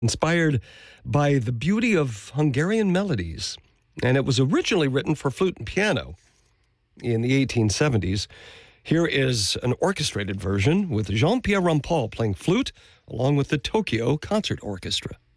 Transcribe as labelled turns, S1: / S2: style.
S1: inspired by the beauty of Hungarian melodies. And it was originally written for flute and piano in the 1870s. Here is an orchestrated version with Jean-Pierre Rampal playing flute along with the Tokyo Concert Orchestra.